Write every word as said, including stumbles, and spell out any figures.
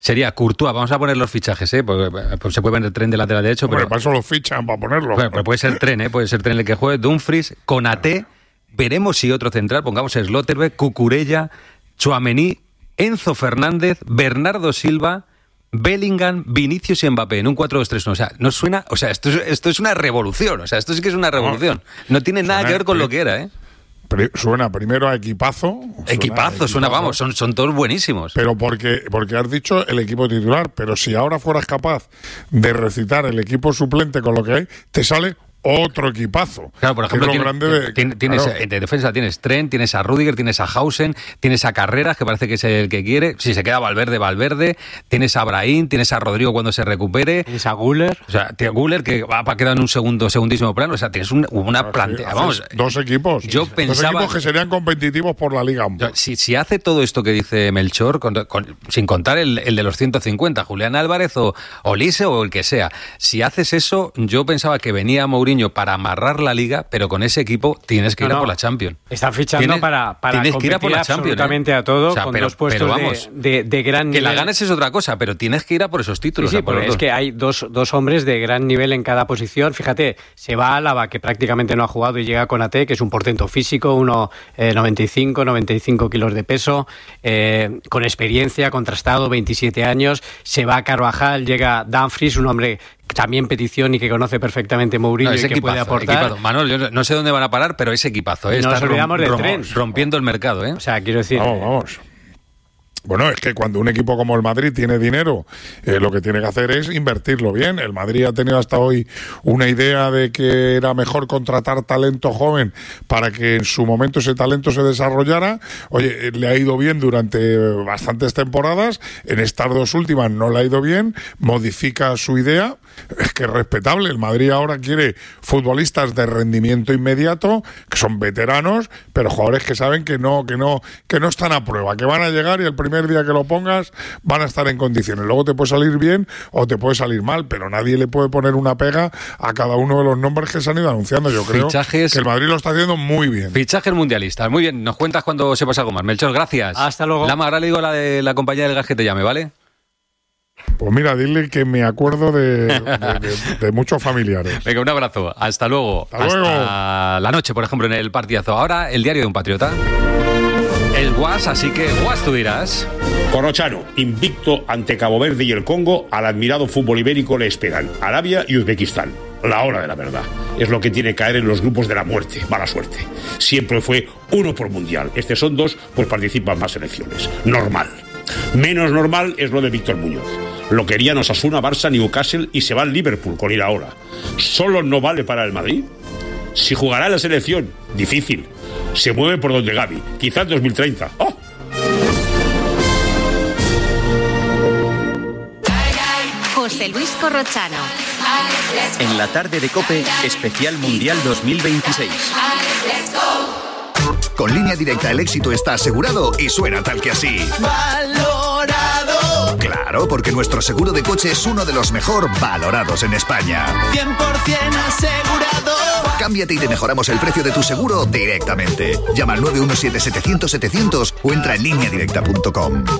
Sería Courtois, vamos a poner los fichajes, ¿eh? Porque, pues se puede poner Tren de lateral derecho. Hombre, pero para eso los fichan, para ponerlos. Bueno, pero puede ser Tren, ¿eh? Puede ser Tren el que juegue. Dumfries, Konaté, veremos si otro central, pongamos Slotterbeck, Cucurella, Tchouaméni, Enzo Fernández, Bernardo Silva, Bellingham, Vinicius y Mbappé en un cuatro dos tres uno. O sea, no suena, o sea, esto es, esto es una revolución, o sea, esto sí que es una revolución. No tiene nada que ver con lo que era, ¿eh? Suena primero a equipazo. Suena equipazo, equipazo, suena, vamos, son, son todos buenísimos. Pero porque, porque has dicho el equipo titular, pero si ahora fueras capaz de recitar el equipo suplente con lo que hay, te sale otro equipazo. Claro, por ejemplo, tiene, de, tienes, tienes claro. de defensa tienes Trent, tienes a Rüdiger, tienes a Hausen, tienes a Carreras, que parece que es el que quiere. Si se queda Valverde, Valverde. Tienes a Brahim, tienes a Rodrigo cuando se recupere. Tienes a Güler. O sea, Güler que va a quedar en un segundo, segundísimo plano. O sea, tienes un, una sí, plantea. Vamos, dos equipos. Yo dos pensaba, equipos que serían competitivos por la Liga. Yo, si, si hace todo esto que dice Melchor, con, con, sin contar el, el de los ciento cincuenta, Julián Álvarez o, o Lise o el que sea, si haces eso, yo pensaba que venía Mourinho para amarrar la Liga, pero con ese equipo tienes que ir no, a por la Champions. Están fichando para, para tienes que ir a por la absolutamente Champions, ¿eh? a todo, o sea, con pero, dos puestos vamos, de, de, de gran que nivel. Que la ganes es otra cosa, pero tienes que ir a por esos títulos. Sí, sí, por pero es que hay dos, dos hombres de gran nivel en cada posición. Fíjate, se va Álava, que prácticamente no ha jugado, y llega Konaté, que es un portento físico, uno eh, noventa y cinco, noventa y cinco kilos de peso, eh, con experiencia, contrastado, veintisiete años. Se va Carvajal, llega Dumfries, un hombre también petición y que conoce perfectamente Mourinho no, y que equipazo, puede aportar. Equipado. Manuel, yo no sé dónde van a parar, pero es equipazo. ¿eh? No nos olvidamos rom- de rom- Tren. Rompiendo el mercado, ¿eh? O sea, quiero decir... Vamos, vamos. Bueno, es que cuando un equipo como el Madrid tiene dinero, eh, lo que tiene que hacer es invertirlo bien. El Madrid ha tenido hasta hoy una idea de que era mejor contratar talento joven para que en su momento ese talento se desarrollara. Oye, le ha ido bien durante bastantes temporadas. En estas dos últimas no le ha ido bien. Modifica su idea. Es que es respetable. El Madrid ahora quiere futbolistas de rendimiento inmediato, que son veteranos, pero jugadores que saben que no, que no, que no están a prueba, que van a llegar y el primer día que lo pongas van a estar en condiciones. Luego te puede salir bien o te puede salir mal, pero nadie le puede poner una pega a cada uno de los nombres que se han ido anunciando. Yo creo Fichajes, que el Madrid lo está haciendo muy bien. Fichajes mundialistas. Muy bien, nos cuentas cuando sepas algo más. Melchor, gracias. Hasta luego. Lama, ahora le digo a la de la compañía del gas que te llame, ¿vale? Pues mira, dile que me acuerdo de, de, de, de muchos familiares. Venga, un abrazo. Hasta luego. Hasta luego. Hasta la noche, por ejemplo, en el partidazo. Ahora, el diario de un patriota. El Guas, así que Guas, tú dirás. Corrochano, invicto ante Cabo Verde y el Congo, al admirado fútbol ibérico le esperan Arabia y Uzbekistán. La hora de la verdad. Es lo que tiene caer en los grupos de la muerte. Mala suerte. Siempre fue uno por mundial. Este son dos, pues participan más selecciones. Normal. Menos normal es lo de Víctor Muñoz. Lo querían Osasuna, Barça, Newcastle y se va al Liverpool con Iraola. ¿Solo no vale para el Madrid? Si jugará en la selección, difícil. Se mueve por donde Gavi, quizás dos mil treinta. ¡Oh! José Luis Corrochano. En la tarde de COPE, especial Mundial dos mil veintiséis. Con Línea Directa el éxito está asegurado y suena tal que así. ¡Valorado! Claro, porque nuestro seguro de coche es uno de los mejor valorados en España. cien por ciento asegurado. Cámbiate y te mejoramos el precio de tu seguro directamente. Llama al nueve uno siete setecientos setecientos o entra en línea directa punto com.